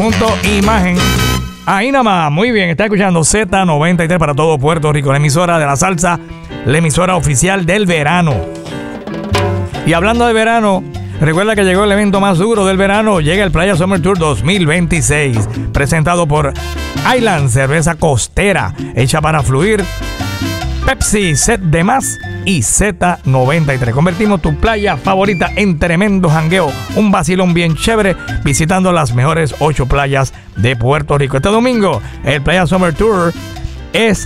Imagen. Ahí nada más, muy bien, está escuchando Z93 para todo Puerto Rico, la emisora de la salsa, la emisora oficial del verano. Y hablando de verano, recuerda que llegó el evento más duro del verano, llega el Playa Summer Tour 2026, presentado por Island, cerveza costera, hecha para fluir, Pepsi, Set de Más y Z93. Convertimos tu playa favorita en tremendo jangueo, un vacilón bien chévere, visitando las mejores 8 playas de Puerto Rico. Este domingo, el Playa Summer Tour es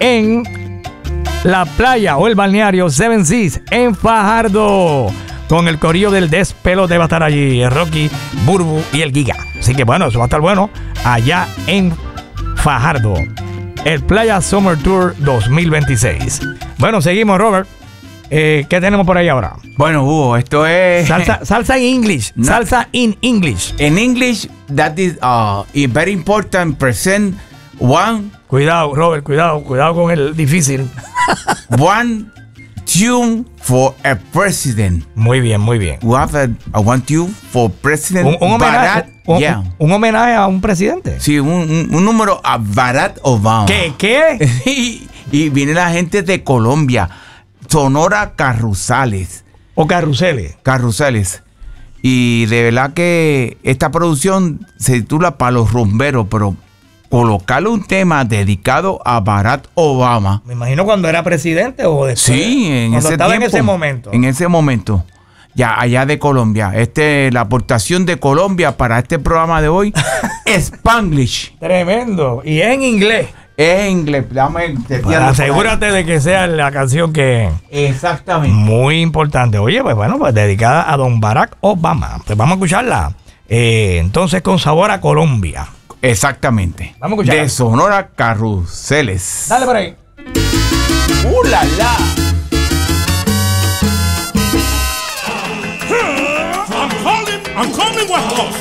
en la playa o el balneario Seven Seas en Fajardo, con el corillo del Despelote va a estar allí, el Rocky, Burbu y el Giga. Así que bueno, eso va a estar bueno allá en Fajardo. El Playa Summer Tour 2026. Bueno, seguimos, Robert. ¿Qué tenemos por ahí ahora? Bueno, Hugo, esto es... Salsa in English. No. Salsa in English. In English, that is very important. Present one... Cuidado, Robert, cuidado con el difícil. One tune for a president. Muy bien, muy bien. We have a one tune for President Barack. Un homenaje a un presidente. Sí, un número a Barack Obama. ¿Qué? y viene la gente de Colombia, Sonora Carrusales. ¿O Carruseles? Carrusales. Y de verdad que esta producción se titula Para los rumberos, pero colocarle un tema dedicado a Barack Obama. Me imagino cuando era presidente o después. Sí, en ese tiempo. En ese momento. En ese momento. Ya, allá de Colombia. La aportación de Colombia para este programa de hoy es Spanglish. Tremendo. Y es en inglés. Es en inglés. Asegúrate de que sea la canción que... Exactamente. Muy importante. Oye, pues bueno, pues dedicada a don Barack Obama. Pues vamos a escucharla. Entonces, con sabor a Colombia. Exactamente. Vamos a escucharla. De Sonora Carruseles. Dale por ahí. ¡La, la! I'm calling West Coast.